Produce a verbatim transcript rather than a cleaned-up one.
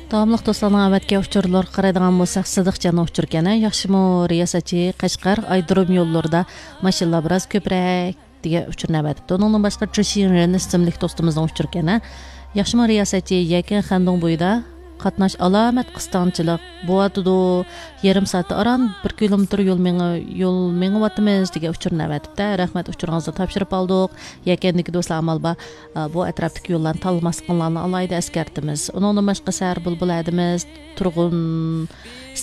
Davamlıq dostlarına əvvəlki uçurlar qaraydigan bolsaq Sıdıqcanı uçurkana yaxşımı riyasatçı Qashqar Aydurum yollarida maşınlar biraz ko'proq degan uçur navbatibdi. Ondan boshqa Trishin ismli dostumuzning uçurkana yaxshımı riyasatçı Yakan Xandon bo'yida qatnash alamat qistonchilik bo'vatidu yarim soat aran bir kilometr yo'l menga yo'l menga vatimiz degan uçur navbatibdi. Rahmat uçurganizga topshirib oldik. Yakandagi do'stlar amalba bu atrofdagi yo'llarni tanlamasliklarini alayda eskartimiz. Ondan boshqa sar bulbul adimiz turg'un